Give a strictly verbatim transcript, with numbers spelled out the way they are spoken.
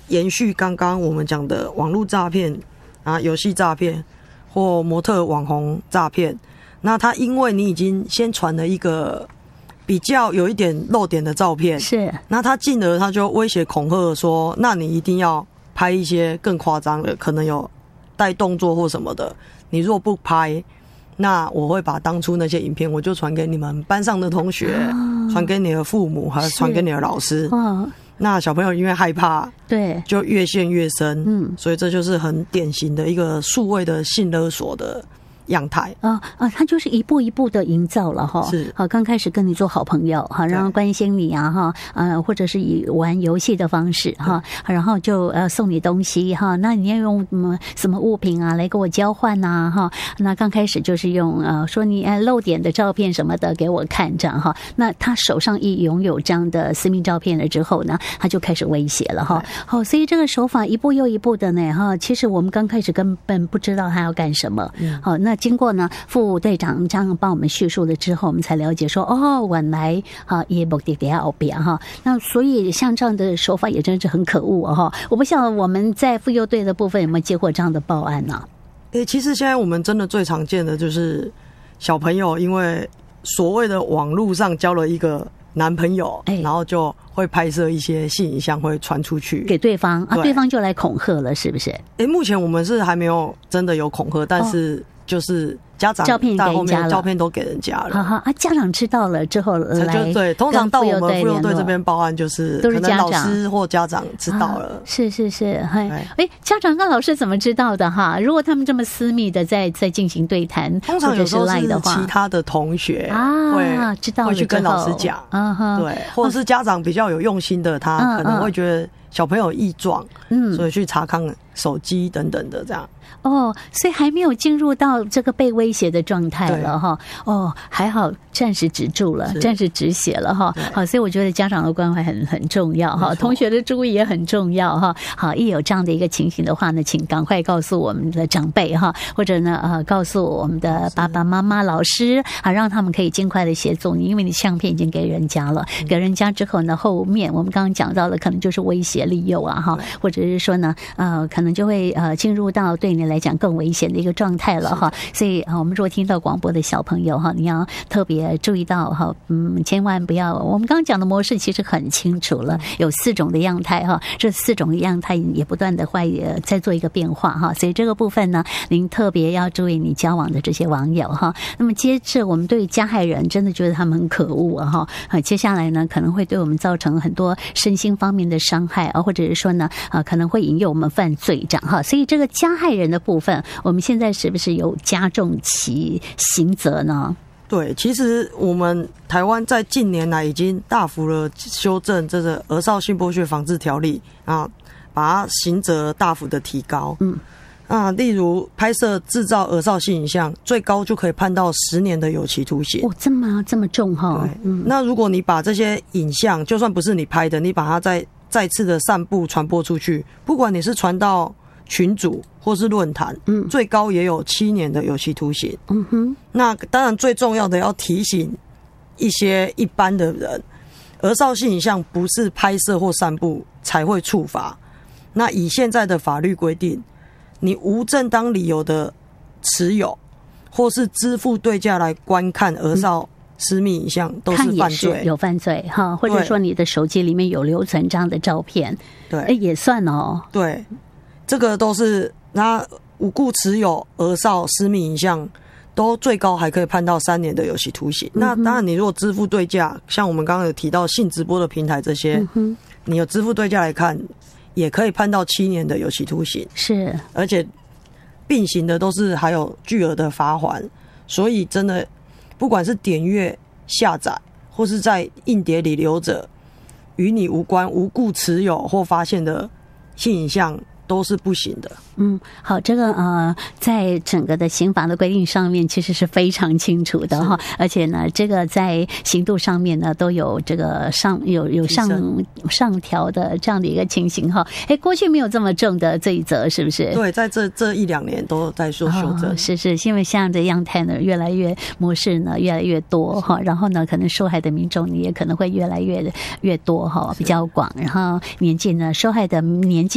延续刚刚我们讲的网络诈骗啊、游戏诈骗或模特网红诈骗，那他因为你已经先传了一个比较有一点漏点的照片， 是， 那他进而他就威胁恐吓说，那你一定要拍一些更夸张的，可能有带动作或什么的，你如果不拍，那我会把当初那些影片我就传给你们班上的同学，传、哦、给你的父母，还有传给你的老师。哦，那小朋友因为害怕， 对， 就越陷越深。嗯，所以这就是很典型的一个数位的性勒索的样态啊啊，他就是一步一步的营造了哈。是，好，刚开始跟你做好朋友哈，然后关心你啊哈，呃，或者是以玩游戏的方式哈，然后就呃送你东西哈，那你要用什么什么物品啊来跟我交换呐哈？那刚开始就是用呃说你哎露点的照片什么的给我看这样哈，那他手上一拥有这样的私密照片了之后呢，他就开始威胁了哈。好，所以这个手法一步又一步的呢哈，其实我们刚开始根本不知道他要干什么。好，那经过呢副队长这样帮我们叙述了之后，我们才了解说哦，原来啊也目的在后边哈。那所以像这样的手法也真是很可恶哈。我不晓得我们在妇幼队的部分有没有接过这样的报案呢、啊？ 诶、欸，其实现在我们真的最常见的就是小朋友因为所谓的网络上交了一个男朋友，欸、然后就会拍摄一些性影像会传出去给对方啊，对方就来恐吓了，是不是？ 诶、欸，目前我们是还没有真的有恐吓，但是就是家长照片给人家了， 照片都给人家了。 好好啊，家长知道了之后来， 对，通常到我们妇幼队这边报案，就是都是家长、 可能老师或家长知道了。啊、 是是是，哎哎，家长跟老师怎么知道的哈？如果他们这么私密的在在进行对谈， 通常有时候是其他的同学啊会知道会去跟老师讲，啊对，或者是家长比较有用心的，他可能会觉得小朋友异状，嗯，所以去查看手机等等的这样。 哦，所以还没有进入到这个被威胁的状态了哈。哦，还好暂时止住了，暂时止血了哈。好，所以我觉得家长的关怀很很重要哈，同学的注意也很重要哈。好，一有这样的一个情形的话呢，请赶快告诉我们的长辈哈，或者呢呃告诉我们的爸爸妈妈、老师啊，让他们可以尽快的协助你，因为你相片已经给人家了，给人家之后呢，后面我们刚刚讲到了，可能就是威胁利诱啊哈，或者是说呢呃可能就会呃进入到对你来讲更危险的一个状态了哈，所以啊，我们如果听到广播的小朋友哈，你要特别注意到哈，嗯，千万不要。我们刚刚讲的模式其实很清楚了，有四种的样态哈，这四种的样态也不断的会在做一个变化哈，所以这个部分呢，您特别要注意你交往的这些网友哈。那么接着，我们对加害人真的觉得他们很可恶啊哈，接下来呢可能会对我们造成很多身心方面的伤害啊，或者是说呢啊可能会引诱我们犯罪这样哈，所以这个加害人的部分，我们现在是不是有加重其刑责呢？ 对，其实我们台湾在近年来已经大幅的修正这个儿少性剥削防治条例啊，把它刑责大幅的提高。嗯，啊，例如拍摄制造儿少性影像，最高就可以判到十年的有期徒刑。 哦，这么这么重哈？对， 嗯。那如果你把这些影像，就算不是你拍的，你把它再再次的散布传播出去，不管你是传到群组或是论坛，嗯，最高也有七年的有期徒刑。嗯哼，那当然最重要的要提醒一些一般的人，儿少性影像不是拍摄或散布才会处罚。那以现在的法律规定，你无正当理由的持有或是支付对价来观看儿少私密影像都是犯罪， 有犯罪哈，或者说你的手机里面有留存这样的照片，对，哎也算哦， 对。这个都是那无故持有儿少私密影像，都最高还可以判到三年的有期徒刑。嗯、那当然，你如果支付对价，像我们刚刚有提到性直播的平台这些，嗯、你有支付对价来看，也可以判到七年的有期徒刑。是，而且并行的都是还有巨额的罚锾。所以真的，不管是点阅、下载，或是在硬碟里留着，与你无关、无故持有或发现的性影像，都是不行的。 嗯，好，这个呃，在整个的刑法的规定上面，其实是非常清楚的哈。而且呢，这个在刑度上面呢，都有这个上有有上上调的这样的一个情形哈。哎，过去没有这么重的罪责，是不是？ 对，在这这一两年都在做修正。哦、是是，因为像这样态呢，越来越模式呢越来越多哈，然后呢，可能受害的民众你也可能会越来越越多哈，比较广，然后年纪呢，受害的年纪。